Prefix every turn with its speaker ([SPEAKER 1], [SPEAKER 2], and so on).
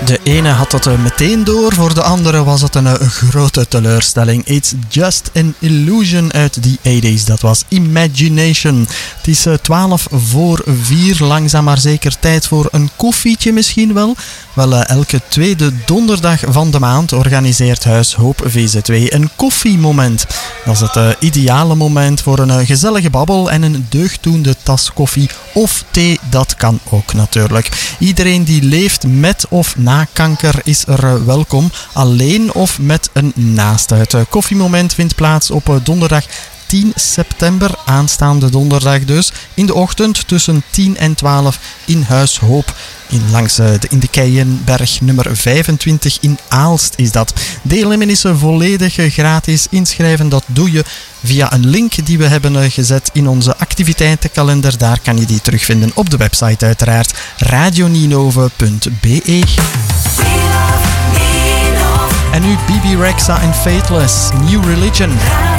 [SPEAKER 1] De ene had het meteen door, voor de andere was het een grote teleurstelling. It's Just an Illusion uit die 80s, dat was Imagination. Het is 3:12, langzaam maar zeker tijd voor een koffietje misschien wel. Wel, elke tweede donderdag van de maand organiseert Huis Hoop VZ2 een koffiemoment. Dat is het ideale moment voor een gezellige babbel en een deugddoende tas koffie of thee, dat kan ook natuurlijk. Iedereen die leeft met of na kanker is er welkom, alleen of met een naaste. Het koffiemoment vindt plaats op donderdag 10 september, aanstaande donderdag dus, in de ochtend tussen 10 en 12 in Huis Hoop. In de Keienberg nummer 25 in Aalst is dat. Deelnemen is volledig gratis. Inschrijven, dat doe je via een link die we hebben gezet in onze activiteitenkalender. Daar kan je die terugvinden op de website uiteraard, radioninove.be. En nu Bibi Rexha en Faithless, New Religion.